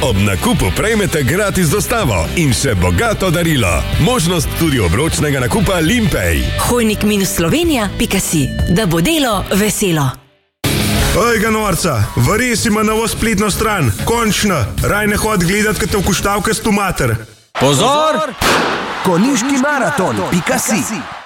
Ob nakupu prejmete gratis dostavo in še bogato darilo. Možnost tudi obročnega nakupa Limpej. Hojnik-Slovenija.si, da bo delo veselo. Ojga norca, varis ima novo spletno stran. Končno, raj ne hod gledat, kad te v kuštavke stu mater. Pozor! Konjiški maraton.si